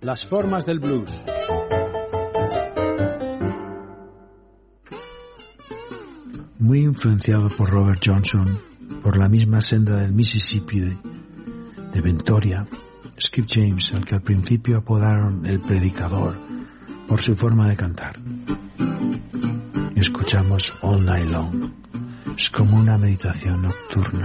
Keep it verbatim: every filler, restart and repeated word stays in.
Las formas del blues. Muy influenciado por Robert Johnson, por la misma senda del Mississippi de, de Ventoria, Skip James, al que al principio apodaron el predicador por su forma de cantar. Escuchamos All Night Long. Es como una meditación nocturna.